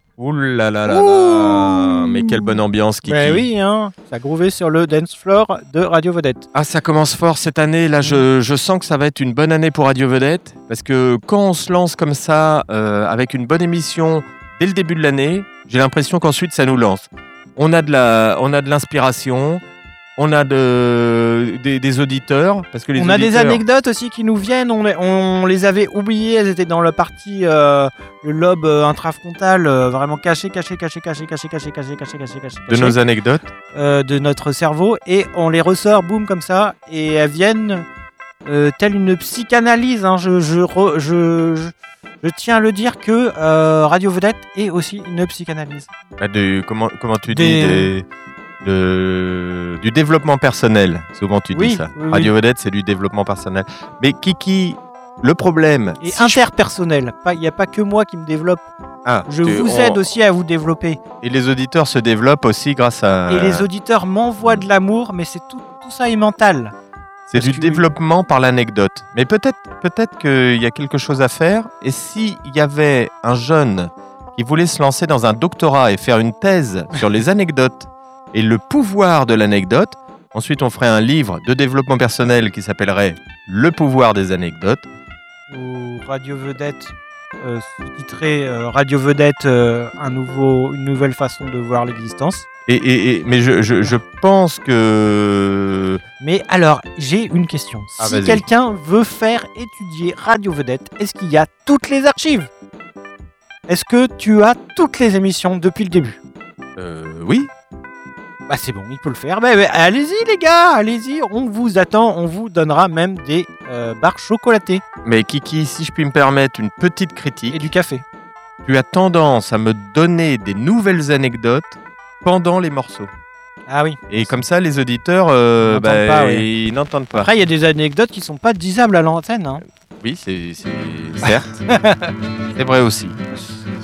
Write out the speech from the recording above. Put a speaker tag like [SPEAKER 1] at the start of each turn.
[SPEAKER 1] Ouh là là là là.
[SPEAKER 2] Ouh.
[SPEAKER 1] Mais quelle bonne ambiance, Kiki.
[SPEAKER 2] Ben oui, hein, ça groovait sur le dance floor de Radio Vedette.
[SPEAKER 1] Ah, ça commence fort cette année. Là, je sens que ça va être une bonne année pour Radio Vedette. Parce que quand on se lance comme ça, avec une bonne émission dès le début de l'année, j'ai l'impression qu'ensuite ça nous lance. On a de l'inspiration, on a des auditeurs. Parce que les
[SPEAKER 2] On a des
[SPEAKER 1] auditeurs-
[SPEAKER 2] anecdotes aussi qui nous viennent, on les avait oubliées, elles étaient dans la partie, le lobe intrafrontal, vraiment caché
[SPEAKER 1] de nos anecdotes.
[SPEAKER 2] de notre cerveau, et on les ressort, boum, comme ça, et elles viennent telle une psychanalyse. Hein. Je tiens à le dire que Radio Vedette est aussi une psychanalyse.
[SPEAKER 1] Bah, comment tu dis du développement personnel. Souvent tu dis ça.
[SPEAKER 2] Oui,
[SPEAKER 1] Radio Vedette, c'est du développement personnel. Mais Kiki, le problème...
[SPEAKER 2] Et interpersonnel. Il n'y a pas que moi qui me développe. Je vous aide aussi à vous développer.
[SPEAKER 1] Et les auditeurs se développent aussi grâce à...
[SPEAKER 2] Et les auditeurs m'envoient de l'amour, mais c'est tout ça est mental.
[SPEAKER 1] C'est du développement par l'anecdote. Mais peut-être qu'il y a quelque chose à faire. Et s'il y avait un jeune qui voulait se lancer dans un doctorat et faire une thèse sur les anecdotes et le pouvoir de l'anecdote, ensuite on ferait un livre de développement personnel qui s'appellerait Le pouvoir des anecdotes.
[SPEAKER 2] Ou Radio Vedette, sous-titré Radio Vedette, une nouvelle façon de voir l'existence.
[SPEAKER 1] Mais je pense que...
[SPEAKER 2] Mais alors, j'ai une question. Si quelqu'un veut faire étudier Radio Vedette, est-ce qu'il y a toutes les archives ? Est-ce que tu as toutes les émissions depuis le début ?
[SPEAKER 1] Oui.
[SPEAKER 2] Bah c'est bon, il peut le faire. Bah, allez-y les gars, allez-y, on vous attend, on vous donnera même des barres chocolatées.
[SPEAKER 1] Mais Kiki, si je puis me permettre une petite critique...
[SPEAKER 2] Et du café.
[SPEAKER 1] Tu as tendance à me donner des nouvelles anecdotes pendant les morceaux.
[SPEAKER 2] Ah oui.
[SPEAKER 1] Et comme ça, les auditeurs, ils n'entendent pas.
[SPEAKER 2] Après, il y a des anecdotes qui sont pas disables à l'antenne. Hein.
[SPEAKER 1] Oui, c'est certes. C'est vrai aussi.